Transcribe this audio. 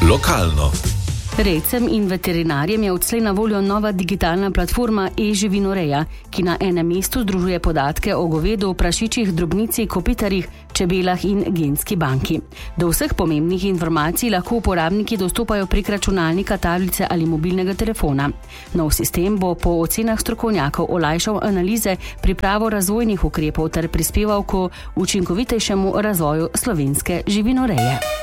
Lokalno. Rejcem in veterinarjem je odslej na voljo nova digitalna platforma e-živinoreja, ki na enem mestu združuje podatke o govedu, prašičih, drobnici, kopitarjih, čebelah in genski banki. Do vseh pomembnih informacij lahko uporabniki dostopajo prek računalnika, tablice ali mobilnega telefona. Nov sistem bo po ocenah strokovnjakov olajšal analize, pripravo razvojnih ukrepov ter prispeval k učinkovitejšemu razvoju slovenske živinoreje.